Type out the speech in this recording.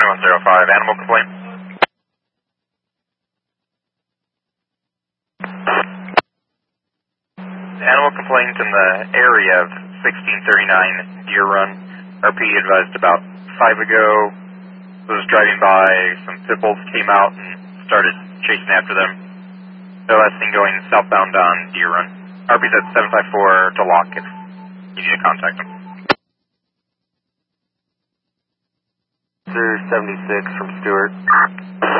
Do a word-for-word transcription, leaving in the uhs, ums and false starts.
one zero five, animal complaint. Animal complaint in the area of sixteen thirty-nine Deer Run. R P advised about five ago. Was driving by, some pit bulls came out and started chasing after them. They're last seen going southbound on Deer Run. R P's at seven five four to lock if you need to contact them. seventy-six from Stewart.